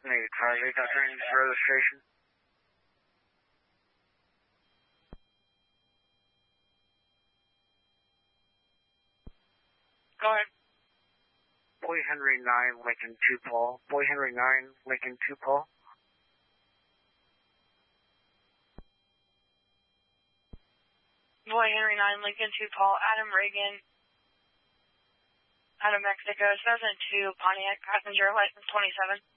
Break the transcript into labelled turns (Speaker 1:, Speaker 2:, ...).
Speaker 1: Need Charlie, Dr. Andrews registration.
Speaker 2: Go ahead.
Speaker 1: Boy Henry 9, Lincoln 2 Paul. Boy Henry 9, Lincoln 2 Paul.
Speaker 2: Boy Henry 9, Lincoln 2 Paul. Adam Reagan. Out of Mexico. 2002 Pontiac passenger license 27.